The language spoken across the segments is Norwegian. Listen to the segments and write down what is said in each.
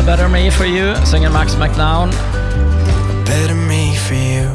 A Better Me For You, synger Max McDown. Better me for you.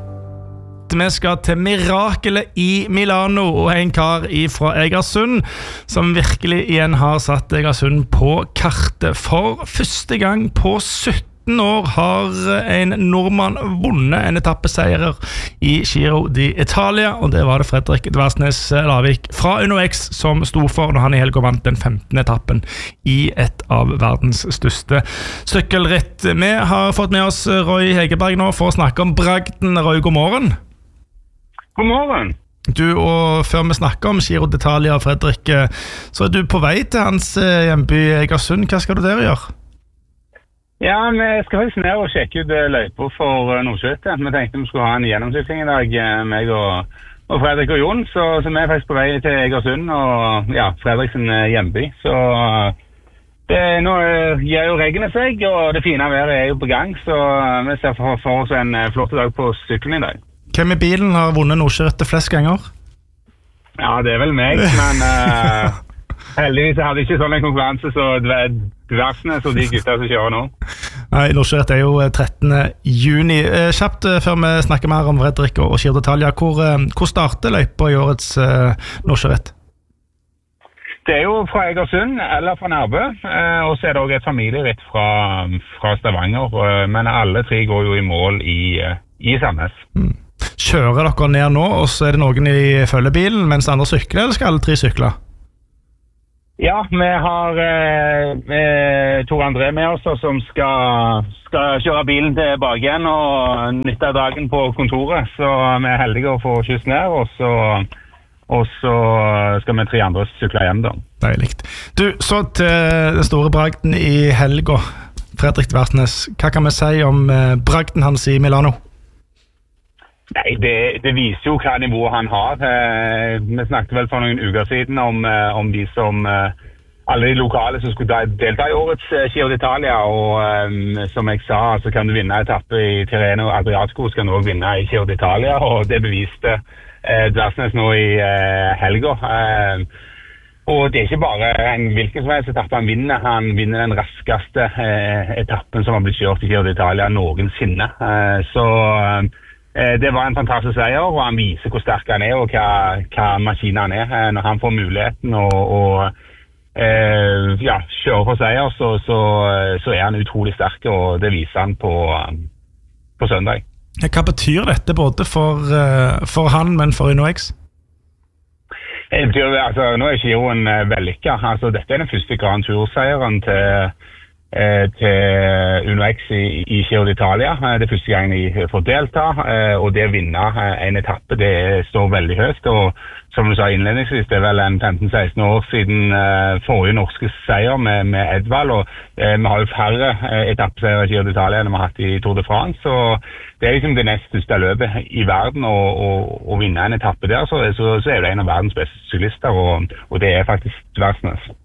Vi skal til mirakelet i Milano og en kar fra Egersund som virkelig igjen har satt Egersund på kartet. For første gang på 17 år har en nordmann vunnet en etappeseier i Giro d'Italia, og det var det Fredrik Dvarsnes Lavik fra UnoX som sto for når han i helga vant den 15. etappen i et av verdens største sykkelritt. Vi har fått med oss Roy Hegerberg nå for å snakke om bragden. Roy, god morgen. God morgen. Du, og før vi snakker om Giro d'Italia, Fredrik, så du på vei til hans hjemby Egersund. Hva skal du der gjøre? Ja, vi skal faktisk ned og sjekke ut løyper for Nordsjøtte. Vi tenkte vi skulle ha en gjennomsykling i dag, meg og Fredrik og Jon. Så vi er faktisk på vei til Egersund, og ja, Fredriks hjemby. Så nå gjør jo reggene seg, og det fine været er jo på gang. Så vi ser for oss en flott dag på sykkelen i dag. Hvem i bilen har vunnet Nordsjøtte flest ganger? Ja, det er vel meg, men heldigvis hadde jeg ikke sånn en konkurranse så Dvarsnes og de gutta som kjører nå. Nei, Nordsjøtte er jo 13. juni. Kjapt før vi snakker mer om Fredrik og Giro d'Italia, hvor starter løypa i årets Nordsjøritt? Det er jo fra Egersund eller fra Nærbø, og så er det også et familieritt fra Stavanger, men alle tre går jo i mål i Sandnes. Kjører dere ned nå, og så er det noen i følgebilen mens andre sykler, eller skal alle tre sykle? Ja, vi har Tor André med oss som skal kjøre bilen tilbake igjen og nytte dagen på kontoret, så vi er heldige å få kyss ned, og så skal vi tre andre sykle hjem da. Deiligt. Du, så til den store bragden i helga, Fredrik Dvarsnes. Hva kan vi si om bragden hans i Milano? Nei, det viser jo hva nivå han har. Vi snakket vel for noen uker siden om de som alle de lokale som skulle delta i årets Giro d'Italia, og som jeg sa, så kan du vinne etappe i Tirreno Adriatico, så kan du også vinne i Giro d'Italia, og det beviste Dvarsnes nå i helga. Og det er ikke bare en hvilken som helst etappe han vinner den raskeste etappen som har blitt kjørt i Giro d'Italia noensinne. Så det var en fantastisk seier, og han viser hvor sterk han er og hva maskinen han er. Når han får muligheten å kjøre for seier, så er han utrolig sterk, og det viser han på søndag. Hva betyr dette både for han, men for UnoX? Det betyr, nå er Giroen vellykket. Dette er den første Grand Tour-seieren til UnoX i Giro d'Italia. Det er første gang de får delta, og det å vinne en etappe, det står veldig høyt, og som du sa innledningsvis, det er vel en 15-16 år siden forrige norske seier med Edvald, og vi har jo færre etappeseier i Giro d'Italia enn vi har hatt i Tour de France, så det er liksom det nest største løpet i verden, å vinne en etappe der, så er det en av verdens beste syklister, og det er faktisk Dvarsnes.